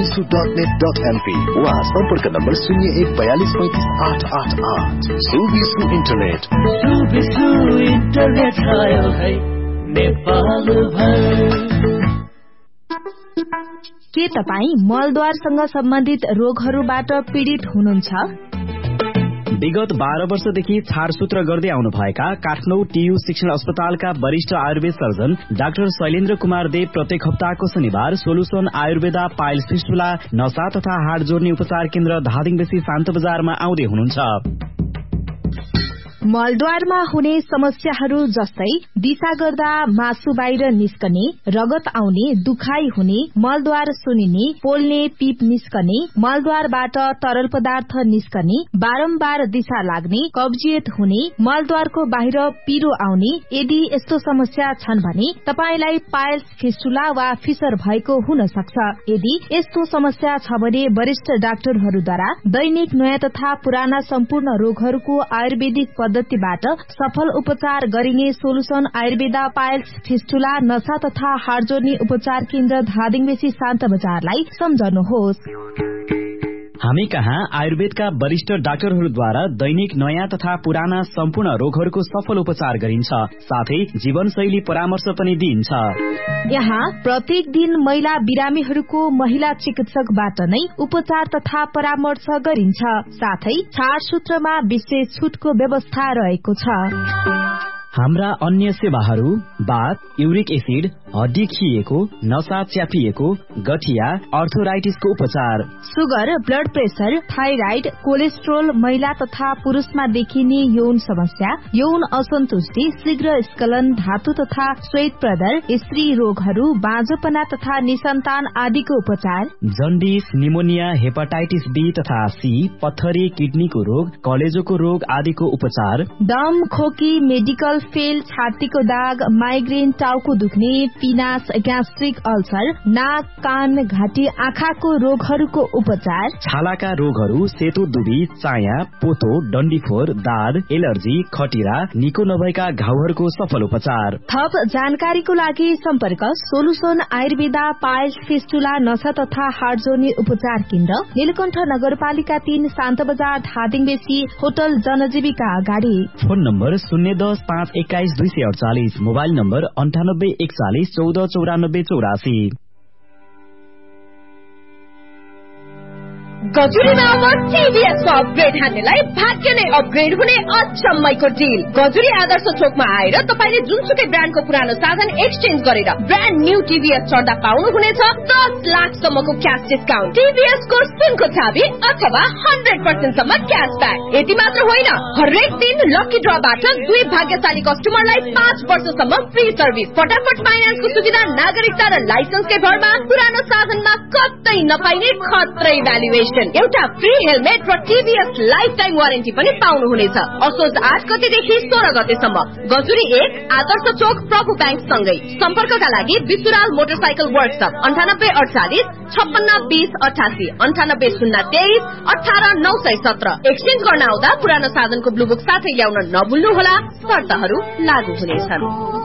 subisu.net.mp वा सम्पर्क number 0142353888। Subisu internet. Subisu internet आयो है नेपाल भर। के तपाईँ मलद्वारसँग सम्बन्धित रोगहरूबाट पीडित हुनुहुन्छ? विगत 12 वर्षदेखि छाडसूत्र गर्दै आउनुभएका काठमाडौँ टियु शिक्षण अस्पतालका वरिष्ठ आयुर्वेद सर्जन डाक्टर शैलेन्द्र कुमार देव प्रत्येक हप्ताको शनिबार सोलुसन आयुर्वेदा पाइल्स फिस्टुला नसा तथा हाड जोड्ने उपचार केन्द्र धादिङबेसी शान्त बजारमा आउँदै हुनुहुन्छ। मलद्वारमा हुने समस्याहरू जस्तै दिशा गर्दा मासु बाहिर निस्कने, रगत आउने, दुखाइ हुने, मलद्वार सुनिने, पोल्ने, पीप निस्कने, मलद्वारबाट तरल पदार्थ निस्कने, बारम्बार दिशा लाग्ने, कब्जियत हुने, मलद्वारको बाहिर पिरो आउने, यदि यस्तो समस्या छन् भने तपाईलाई पाइल्स फिस्टुला वा फिसर भएको हुन सक्छ। यदि यस्तो समस्या छ भने वरिष्ठ डाक्टरहरूद्वारा दैनिक नयाँ तथा पुराना सम्पूर्ण रोगहरूको आयुर्वेदिक पद्धतिबाट सफल उपचार गरिने सोलुसन आयुर्वेदा पाइल्स फिस्टुला नसा तथा हाड जोड्ने उपचार केन्द्र धादिङबेसी शान्त बजारलाई सम्झनुहोस्। हामी कहाँ आयुर्वेदका वरिष्ठ डाक्टरहरूद्वारा दैनिक नयाँ तथा पुराना सम्पूर्ण रोगहरूको सफल उपचार गरिन्छ, साथै जीवनशैली परामर्श पनि दिइन्छ। यहाँ प्रत्येक दिन महिला बिरामीहरूको महिला चिकित्सकबाट नै उपचार तथा परामर्श गरिन्छ, साथै छाडसूत्रमा विशेष छुटको व्यवस्था रहेको छ। हाम्रा अन्य सेवाहरू बाथ, युरिक एसिड, हड्डी खिएको, नसा च्यापिएको, गठिया, अर्थराइटिसको उपचार, sugar, blood pressure, thyroid, cholesterol, महिला तथा पुरुषमा देखिने यौन समस्या, यौन असन्तुष्टि, शीघ्र स्खलन, धातु तथा श्वेत प्रदर, स्त्री रोगहरू, बाँझोपना तथा निसन्तान आदिको उपचार, जन्डिस, निमोनिया, हेपाटाइटिस बी तथा सी, पत्थरी, किडनीको रोग, कलेजोको रोग आदिको उपचार, दम, खोकी, मेडिकल फेल, छातीको दाग, माइग्रेन, टाउको दुख्ने, पिनास, ग्यास्ट्रिक अल्सर, नाक, कान, घाँटी, आँखाको रोगहरूको उपचार, छालाका रोगहरू, सेतो दुबी, चाया, पोतो, डन्डीफोर, दाद, एलर्जी, खटिरा, निको नभएका घाउहरूको सफल उपचार। थप जानकारीको लागि सम्पर्क सोलुसन आयुर्वेदा पाइल्स फिस्टुला नसा तथा हाड जोड्ने उपचार केन्द्र, नीलकण्ठ नगरपालिका 3 शान्त बजार धादिङबेसी, होटल जनजीविका अगाडि। Phone number 010-521-248, mobile number 9841149484। गजुरीमा अब टिभीएसको अपग्रेड हान्नेलाई भाग्य नै अपग्रेड हुने अचम्मैको डिल। गजुरी आदर्श चोकमा आएर तपाईले जुनसुकै ब्रान्डको पुरानो साधन एक्सचेन्ज गरेर ब्रान्ड न्यू टिभीएस चढ्दा पाउनुहुनेछ 10 लाखसम्मको क्याश डिस्काउन्ट, टिभीएसको सुनको चाबी अथवा 100% सम्म क्यासब्याक। यति मात्र होइन, हरेक दिन लकी ड्रबाट 2 भाग्यशाली कस्टमरलाई 5 वर्षसम्म फ्री सर्भिस, फटाफट फाइनान्सको सुविधा, नागरिकता र लाइसेन्सकै भरमा पुरानो साधनमा कतै नपाइने खत्रै भ्यालुएसन, एउटा फ्री हेलमेट र टिभीएस लाइफ टाइम वारेन्टी पनि पाउनुहुनेछ। असोज 8 गतेदेखि 16 गतेसम्म गजुरी 1 आदर्श चोक प्रभु ब्याङ्क सँगै। सम्पर्कका लागि विसुराल मोटरसाइकल वर्कशप 9848 56 20 88 98 023 18 917। एक्सचेन्ज गर्न आउँदा पुरानो साधनको ब्लू बुक साथै ल्याउन नभुल्नुहोला, शर्तहरू लागू हुनेछन्।